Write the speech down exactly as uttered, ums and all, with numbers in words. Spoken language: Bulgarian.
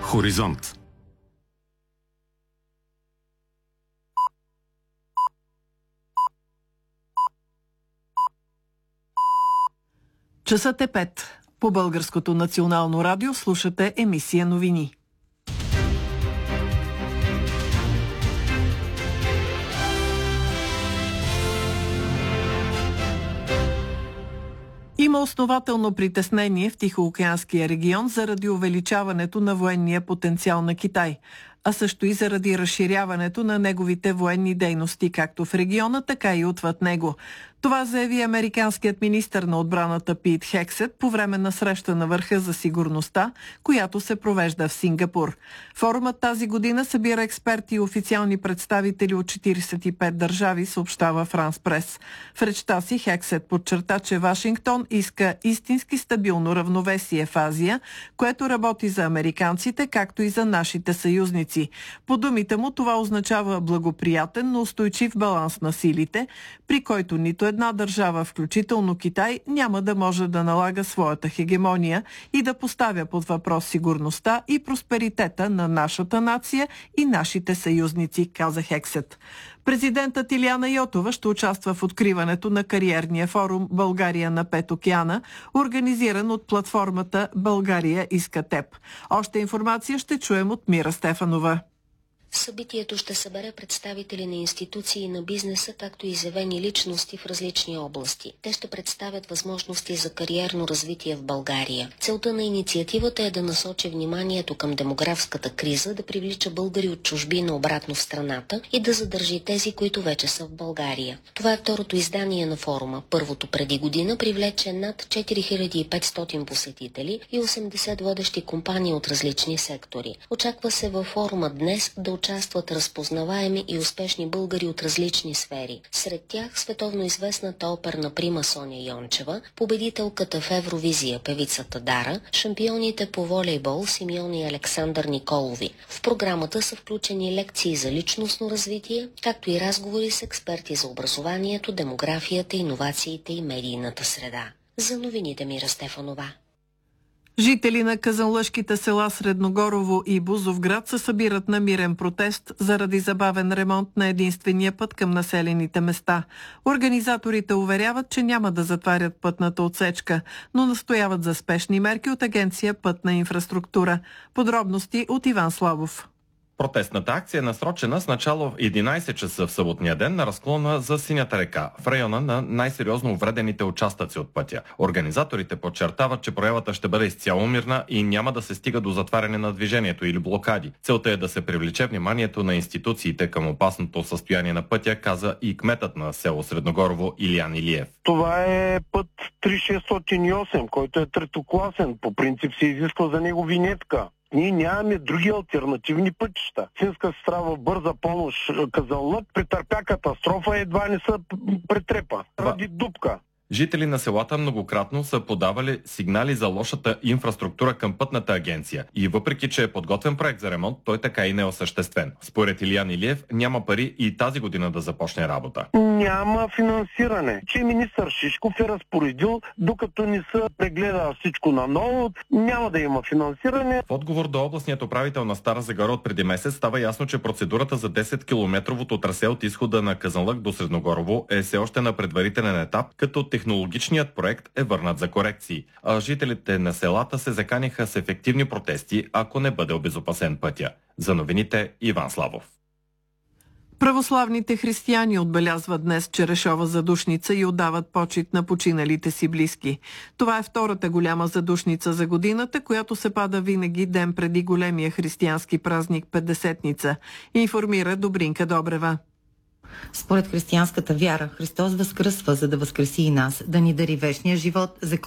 Хоризонт. Часът е пет. По Българското национално радио слушате емисия новини. Има основателно притеснение в Тихоокеанския регион заради увеличаването на военния потенциал на Китай, а също и заради разширяването на неговите военни дейности както в региона, така и отвъд него. Това заяви американският министър на отбраната Пит Хексет по време на среща на върха за сигурността, която се провежда в Сингапур. Форумът тази година събира експерти и официални представители от четиридесет и пет държави, съобщава Франс Прес. В речта си Хексет подчерта, че Вашингтон иска истински стабилно равновесие в Азия, което работи за американците, както и за нашите съюзници. По думите му, това означава благоприятен, но устойчив баланс на силите, при който нито една държава, включително Китай, няма да може да налага своята хегемония и да поставя под въпрос сигурността и просперитета на нашата нация и нашите съюзници, каза Хексет. Президентът Илияна Йотова ще участва в откриването на кариерния форум «България на пет океана», организиран от платформата «България иска теб». Още информация ще чуем от Мира Стефанова. Събитието ще събере представители на институции и на бизнеса, както и изявени личности в различни области. Те ще представят възможности за кариерно развитие в България. Целта на инициативата е да насочи вниманието към демографската криза, да привлича българи от чужбина обратно в страната и да задържи тези, които вече са в България. Това е второто издание на форума. Първото преди година привлече над четири хиляди и петстотин посетители и осемдесет водещи компании от различни сектори. Очаква се във форума днес да участват разпознаваеми и успешни българи от различни сфери. Сред тях световно известната оперна прима Соня Йончева, победителката в Евровизия певицата Дара, шампионите по волейбол Симеон и Александър Николови. В програмата са включени лекции за личностно развитие, както и разговори с експерти за образованието, демографията, иновациите и медийната среда. За новините Мира Стефанова. Жители на казанлъшките села Средногорово и Бузовград се събират на мирен протест заради забавен ремонт на единствения път към населените места. Организаторите уверяват, че няма да затварят пътната отсечка, но настояват за спешни мерки от Агенция Пътна инфраструктура. Подробности от Иван Славов. Протестната акция е насрочена с начало в единайсет часа в съботния ден на разклона за Синята река, в района на най-сериозно увредените участъци от пътя. Организаторите подчертават, че проявата ще бъде изцяло мирна и няма да се стига до затваряне на движението или блокади. Целта е да се привлече вниманието на институциите към опасното състояние на пътя, каза и кметът на село Средногорово Илиян Илиев. Това е път три шестстотин и осем, който е третокласен. По принцип се изисква за него винетка. Ние нямаме други алтернативни пътища. Синска сестра в бърза помощ Казанлък претърпя катастрофа и едва не се претрепа. Ради дупка. Жители на селата многократно са подавали сигнали за лошата инфраструктура към пътната агенция и въпреки, че е подготвен проект за ремонт, той така и не е осъществен. Според Илиян Илиев няма пари и тази година да започне работа. Няма финансиране. Че министър Шишков е разпоредил, докато не се прегледа всичко наново, няма да има финансиране. В отговор до областният управител на Стара Загора от преди месец става ясно, че процедурата за десет километровото трасе от изхода на Казанлък до Средногорово е все още на предварителен етап, като технологичният проект е върнат за корекции, а жителите на селата се заканиха с ефективни протести, ако не бъде обезопасен пътя. За новините Иван Славов. Православните християни отбелязват днес Черешова задушница и отдават почит на починалите си близки. Това е втората голяма задушница за годината, която се пада винаги ден преди големия християнски празник Петдесетница, информира Добринка Добрева. Според християнската вяра, Христос възкръсва, за да възкреси и нас, да ни дари вечния живот, за